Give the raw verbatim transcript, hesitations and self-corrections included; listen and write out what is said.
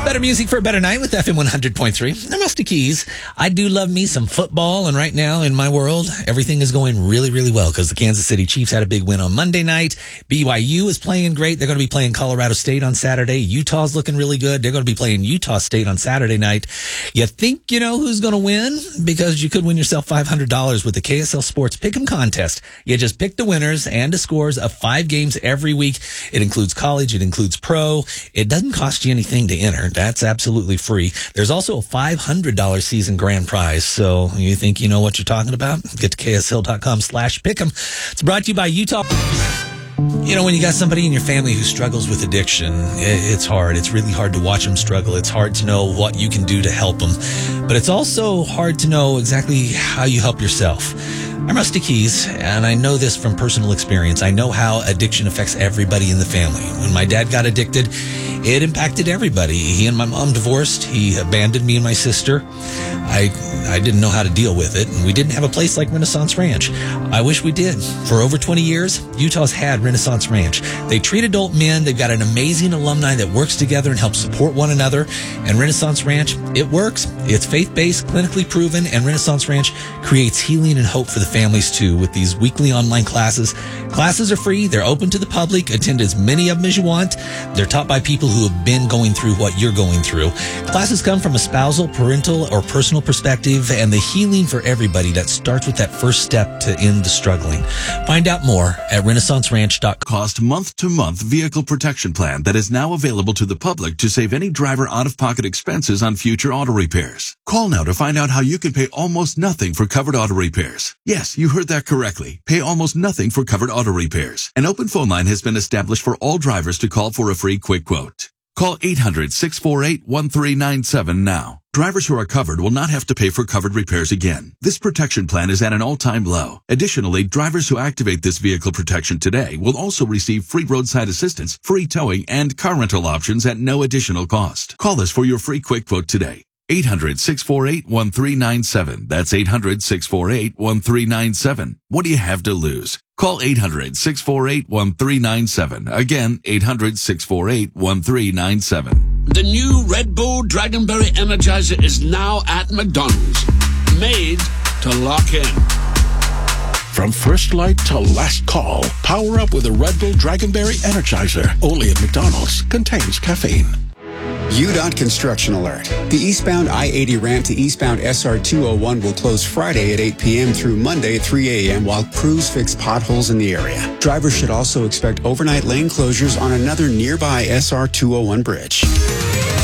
Better music for a better night with F M one hundred point three. I'm Rusty Keys. I do love me some football, and right now in my world, everything is going really, really well because the Kansas City Chiefs had a big win on Monday night. B Y U is playing great. They're going to be playing Colorado State on Saturday. Utah's looking really good. They're going to be playing Utah State on Saturday night. You think you know who's going to win? Because you could win yourself five hundred dollars with the K S L Sports Pick'em contest. You just pick the winners and the scores of five games every week. It includes college. It includes pro. It doesn't cost you anything to enter. That's absolutely free. There's also a five hundred dollars season grand prize. So you think you know what you're talking about? Get to K S L dot com slash pick'em. It's brought to you by Utah. You know, when you got somebody in your family who struggles with addiction, it's hard. It's really hard to watch them struggle. It's hard to know what you can do to help them. But it's also hard to know exactly how you help yourself. I'm Rusty Keys, and I know this from personal experience. I know how addiction affects everybody in the family. When my dad got addicted, it impacted everybody. He and my mom divorced. He abandoned me and my sister. I I didn't know how to deal with it, and we didn't have a place like Renaissance Ranch. I wish we did. For over twenty years, Utah's had Renaissance Ranch. They treat adult men. They've got an amazing alumni that works together and helps support one another. And Renaissance Ranch, it works. It's faith-based, clinically proven, and Renaissance Ranch creates healing and hope for the families, too, with these weekly online classes. Classes are free. They're open to the public. Attend as many of them as you want. They're taught by people who have been going through what you're going through. Classes come from a spousal, parental, or personal perspective, and the healing for everybody that starts with that first step to end the struggling. Find out more at renaissance ranch dot com. Cost month-to-month vehicle protection plan that is now available to the public to save any driver out-of-pocket expenses on future auto repairs. Call now to find out how you can pay almost nothing for covered auto repairs. Yes, you heard that correctly. Pay almost nothing for covered auto repairs. An open phone line has been established for all drivers to call for a free quick quote. Call eight hundred, six four eight, one three nine seven now. Drivers who are covered will not have to pay for covered repairs again. This protection plan is at an all-time low. Additionally, drivers who activate this vehicle protection today will also receive free roadside assistance, free towing, and car rental options at no additional cost. Call us for your free quick quote today. eight hundred, six four eight, one three nine seven. That's eight hundred, six four eight, one three nine seven. What do you have to lose? Call eight hundred, six four eight, one three nine seven. Again, eight hundred, six four eight, one three nine seven. The new Red Bull Dragonberry Energizer is now at McDonald's. Made to lock in. From first light to last call, power up with a Red Bull Dragonberry Energizer. Only at McDonald's. Contains caffeine. U DOT Construction Alert. The eastbound I eighty ramp to eastbound S R two oh one will close Friday at eight p.m. through Monday at three a.m. while crews fix potholes in the area. Drivers should also expect overnight lane closures on another nearby S R two oh one bridge.